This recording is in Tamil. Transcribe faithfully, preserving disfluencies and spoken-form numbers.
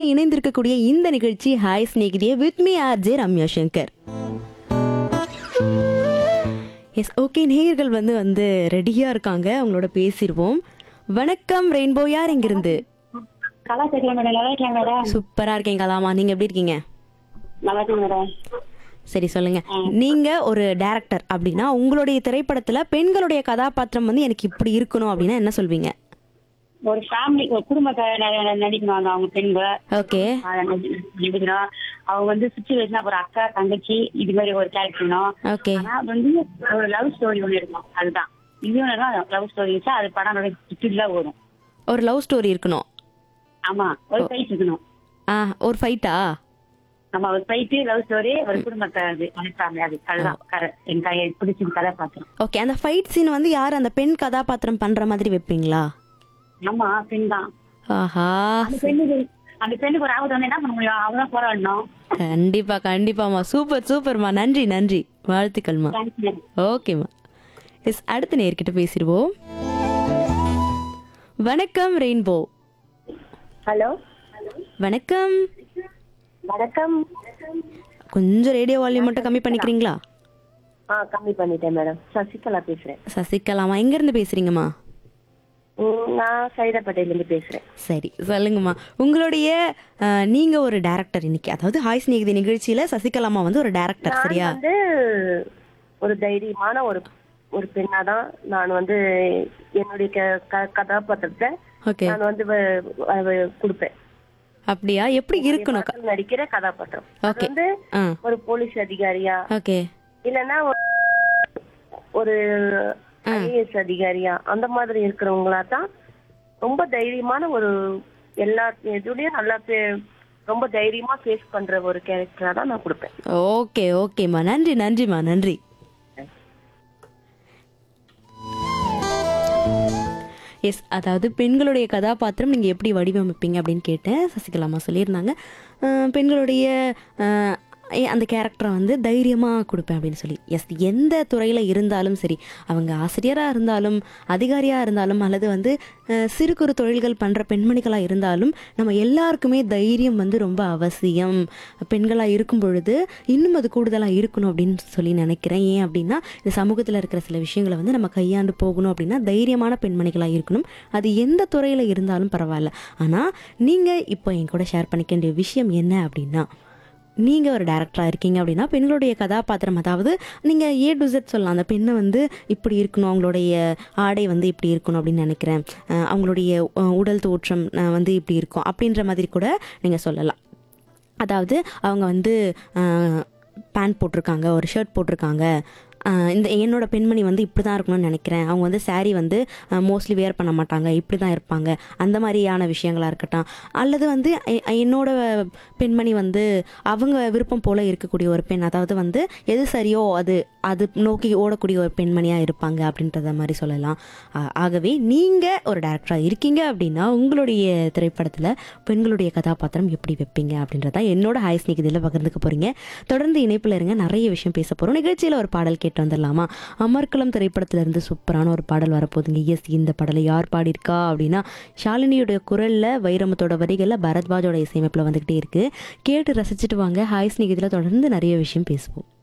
இணைந்திருக்கக்கூடிய இந்த நிகழ்ச்சி hi ஸ்நேகிதியே with me R J Ramya Shankar. S okay, நேயர்கள் வந்து வந்து ரெடியா இருக்காங்க, அவங்களோட பேசிடுவோம். வணக்கம் ரெயின்போ, யார் எங்கிருந்து? கலா தெரியல மேடம். நல்லா இருக்கேன் மேடம். சூப்பரா இருக்கேன் கலாமா, நீங்க எப்படி இருக்கீங்க? நல்லா இருக்கேன் மேடம். சரி சொல்லுங்க, நீங்க ஒரு டைரக்டர் அப்படின்னா உங்களுடைய திரைப்படத்துல பெண்களுடைய கதாபாத்திரம் வந்து எனக்கு இப்படி இருக்கணும் அப்படின்னா என்ன சொல்வீங்க? ஒரு ஃபேமிலி, ஒரு குடும்பத்தை ந- நடிக்கணும். அந்த அவங்க பெண்கள் ஓகே அஹ் நடி- நடிக்கணும். அவங்க வந்து சுச்சுவேஷனா ஒரு அக்கா தங்கச்சி இது மாதிரி ஒரு கேரக்டர்ணும். ஓகே ஆனா வந்து ஒரு லவ் ஸ்டோரி ஒண்ணு இருக்கும். அதுதான் இது லவ் ஸ்டோரி வச்சா அது படம் சுற்றுலா வரும். ஒரு லவ் ஸ்டோரி இருக்கணும். ஆமா, ஒரு ஃபைட் இருக்கணும். ஆ ஒரு ஃபைட்டா? ஆமா, ஒரு ஃபைட்டு, லவ் ஸ்டோரி, ஒரு குடும்பத்தை அது ஃபேமிலி. அது அதுதான் கரை எனக்கு பிடிச்ச கதை பார்த்தேன். ஓகே, அந்த ஃபைட் சீன் வந்து யார் அந்த பெண் கதாபாத்திரம் பண்ற மாதிரி வைப்பீங்களா? ஆமா, பெண் தான். ஆஹா, அந்த பெண்ணுக்கு அந்த பெண்ணுக்கு ஒரு ஆபத்து வந்து என்ன பண்ண முடியும்? அவதான் போராடணும். கண்டிப்பா கண்டிப்பாமா, சூப்பர் சூப்பர்மா, நன்றி நன்றி, வாழ்த்துக்கள்மா. Thanks madam. ஓகேம்மா. எஸ், அடுத்த நேர்கிட்ட பேசிடுவோம். வணக்கம் ரெயின்போ. ஹலோ, வணக்கம். வணக்கம். கொஞ்சம் ரேடியோ வால்யூம் மட்டும் கம்மி பண்ணிக்கிறீங்களா? ஆ கம்மி பண்ணிட்டேன் மேடம். சசிகலா பேசுறேன். சசிகலாமா, எங்க இருந்து பேசுறீங்கம்மா? ம், நான் சைதாப்பேட்டையில இருந்து பேசுறேன். சரி சொல்லுங்கம்மா, உங்களுடைய அஹ், நீங்க ஒரு டைரக்டர் இன்னைக்கு, அதாவது ஹாய் ஸ்நேகிதி நிகழ்ச்சியில சசிகலாமா வந்து ஒரு டைரக்டர், நான் சரியா? வந்து ஒரு தைரியமான ஒரு ஒரு பெண்ணா தான் நான் வந்து என்னுடைய க- க- கதாபாத்திரத்தை ஓகே, நான் வந்து வ- வ- கொடுப்பேன். அப்படியா? எப்படி இருக்கணும்? மக்கள் நடிக்கிற கதாபாத்திரம் அது ஓகே. வந்து ஆ ஒரு போலீஸ் அதிகாரியா ஓகே இல்லைன்னா ஒரு- ஒரு ஐஏஎஸ் அதிகாரியா அந்த மாதிரி இருக்கிறவங்களா தான் ரொம்ப தைரியமான ஒரு எல்லா இதுலயும் நல்லா பே- ரொம்ப தைரியமா ஃபேஸ் பண்ற ஒரு கேரக்டரா தான் நான் கொடுப்பேன். ஓகே ஓகேம்மா, நன்றி நன்றிம்மா, நன்றி. எஸ், அதாவது பெண்களுடைய கதாபாத்திரம் நீங்கள் எப்படி வடிவமைப்பீங்க அப்படின்னு கேட்டேன். சசிகலாமா சொல்லியிருந்தாங்க அஹ், பெண்களுடைய அஹ், ஏ- அந்த கேரக்டரை வந்து தைரியமாக கொடுப்பேன் அப்படின்னு சொல்லி. எஸ், எந்த துறையில் இருந்தாலும் சரி, அவங்க ஆசிரியராக இருந்தாலும் அதிகாரியாக இருந்தாலும் அல்லது வந்து அஹ், சிறு குறு தொழில்கள் பண்ணுற பெண்மணிகளாக இருந்தாலும் நம்ம எல்லாருக்குமே தைரியம் வந்து ரொம்ப அவசியம். பெண்களாக இருக்கும் பொழுது இன்னும் அது கூடுதலாக இருக்கணும் அப்படின்னு சொல்லி நினைக்கிறேன். ஏன் அப்படின்னா இந்த சமூகத்தில் இருக்கிற சில விஷயங்களை வந்து நம்ம கையாண்டு போகணும் அப்படின்னா தைரியமான பெண்மணிகளாக இருக்கணும். அது எந்த துறையில் இருந்தாலும் பரவாயில்ல. ஆனால் நீங்கள் இப்போ என் கூட ஷேர் பண்ணிக்க வேண்டிய விஷயம் என்ன அப்படின்னா, நீங்கள் ஒரு டேரக்டராக இருக்கீங்க அப்படின்னா பெண்களுடைய கதாபாத்திரம், அதாவது நீங்கள் ஏ டு Z சொல்லலாம். அந்த பெண்ணை வந்து இப்படி இருக்கணும், அவங்களுடைய ஆடை வந்து இப்படி இருக்கணும் அப்படின்னு நினைக்கிறேன், அஹ் அவங்களுடைய அஹ், உடல் தோற்றம் அஹ், வந்து இப்படி இருக்கும் அப்படின்ற மாதிரி கூட நீங்கள் சொல்லலாம். அதாவது அவங்க வந்து பேண்ட் போட்டிருக்காங்க, ஒரு ஷர்ட் போட்டிருக்காங்க, ஆஹ் இந்த என்னோட பெண்மணி வந்து இப்படி தான் இருக்கணும்னு நினைக்கிறேன், அவங்க வந்து saree வந்து மோஸ்ட்லி வேர் பண்ண மாட்டாங்க, இப்படி தான் இருப்பாங்க, அந்த மாதிரியான விஷயங்களாக இருக்கட்டும். அல்லது வந்து எ- என்னோட பெண்மணி வந்து அவங்க விருப்பம் போல் இருக்கக்கூடிய ஒரு பெண், அதாவது வந்து எது சரியோ அது அது நோக்கி ஓடக்கூடிய ஒரு பெண்மணியாக இருப்பாங்க அப்படின்றத மாதிரி சொல்லலாம். ஆ- ஆகவே நீங்கள் ஒரு டேரக்டராக இருக்கீங்க அப்படின்னா உங்களுடைய திரைப்படத்தில் பெண்களுடைய கதாபாத்திரம் எப்படி வைப்பீங்க அப்படின்றத என்னோட ஹாய் ஸ்நேகிதியில் பகிர்ந்துக்க போகிறீங்க. தொடர்ந்து இணைப்பில் இருங்க, நிறைய விஷயம் பேச போகிறோம். நிகழ்ச்சியில் ஒரு பாடல் கேட்டு வந்துடலாமா? அமர்கலம் திரைப்படத்திலிருந்து சூப்பரான ஒரு பாடல் வரப்போகுதுங்க. எஸ், இந்த பாடலை யார் பாடியிருக்கா அப்படின்னா ஷாலினியோட குரலில், வைரமுத்தோட வரிகளில், பரத்வாஜோட இசையமைப்பில் வந்துக்கிட்டே இருக்குது. கேட்டு ரசிச்சுட்டு வாங்க. ஹாய் ஸ்நேகிதியில் தொடர்ந்து நிறைய விஷயம் பேசுவோம்.